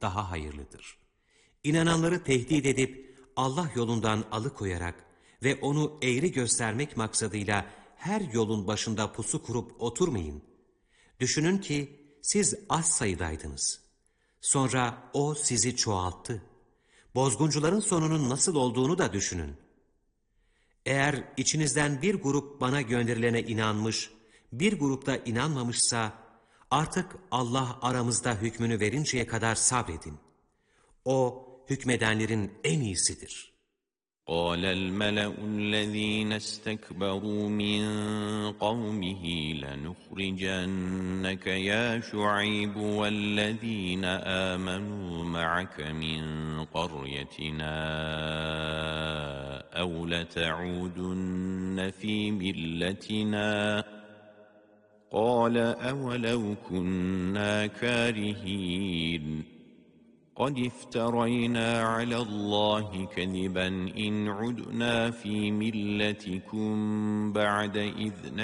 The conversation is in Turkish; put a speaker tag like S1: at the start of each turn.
S1: daha hayırlıdır. İnananları tehdit edip Allah yolundan alıkoyarak ve onu eğri göstermek maksadıyla her yolun başında pusu kurup oturmayın. Düşünün ki siz az sayıdaydınız. Sonra o sizi çoğalttı. Bozguncuların sonunun nasıl olduğunu da düşünün. Eğer içinizden bir grup bana gönderilene inanmış, bir grupta inanmamışsa, artık Allah aramızda hükmünü verinceye kadar sabredin. O, hükmedenlerin en iyisidir.
S2: قال الملأ الذين استكبروا من قومه لنخرجنك يا شعيب والذين آمنوا معك من قريتنا أو لتعودن في ملتنا قال أولو كنا كارهين قد افترينا على الله كذبا إن عدنا في ملتكم بعد إذ